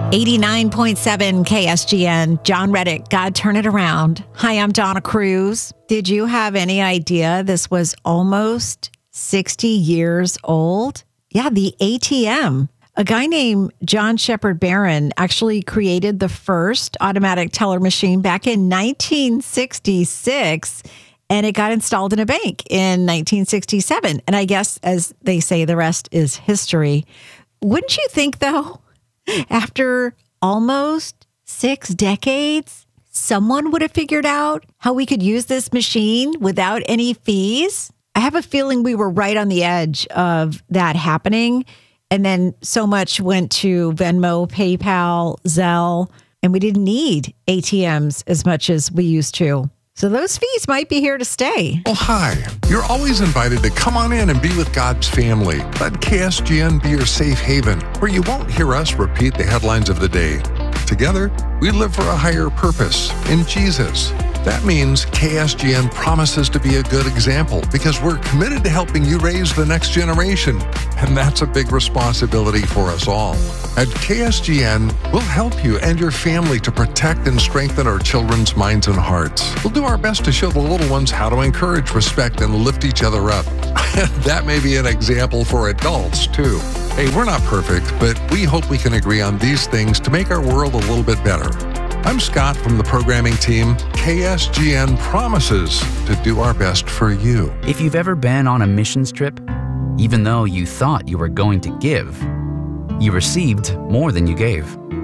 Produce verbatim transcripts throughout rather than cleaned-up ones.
eighty-nine point seven K S G N, John Reddick, God Turn It Around. Hi, I'm Donna Cruz. Did you have any idea this was almost sixty years old? Yeah, the A T M. A guy named John Shepard Barron actually created the first automatic teller machine back in nineteen sixty-six, and it got installed in a bank in nineteen sixty-seven. And I guess, as they say, the rest is history. Wouldn't you think, though, after almost six decades, someone would have figured out how we could use this machine without any fees? I have a feeling we were right on the edge of that happening. And then so much went to Venmo, PayPal, Zelle, and we didn't need A T Ms as much as we used to. So those fees might be here to stay. Oh, hi. You're always invited to come on in and be with God's family. Let K S G N be your safe haven, where you won't hear us repeat the headlines of the day. Together, we live for a higher purpose in Jesus. That means K S G N promises to be a good example because we're committed to helping you raise the next generation. And that's a big responsibility for us all. At K S G N, we'll help you and your family to protect and strengthen our children's minds and hearts. We'll do our best to show the little ones how to encourage, respect, and lift each other up. That may be an example for adults, too. Hey, we're not perfect, but we hope we can agree on these things to make our world a little bit better. I'm Scott from the programming team. K S G N promises to do our best for you. If you've ever been on a missions trip, even though you thought you were going to give, you received more than you gave.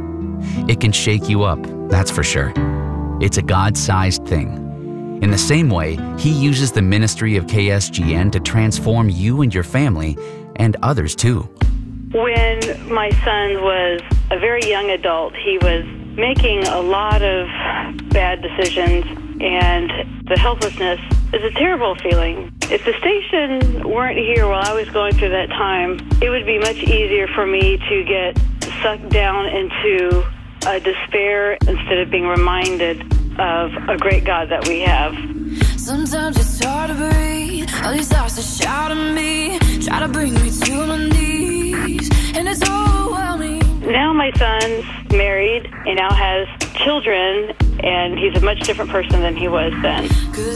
It can shake you up, that's for sure. It's a God-sized thing. In the same way, He uses the ministry of K S G N to transform you and your family and others too. When my son was a very young adult, he was making a lot of bad decisions, and the helplessness is a terrible feeling. If the station weren't here while I was going through that time, it would be much easier for me to get sucked down into a despair instead of being reminded of a great God that we have. Sometimes it's hard to breathe, all these thoughts that shout at me, try to bring me to my knees, and it's overwhelming. Now my son's married and now has children, and he's a much different person than he was then.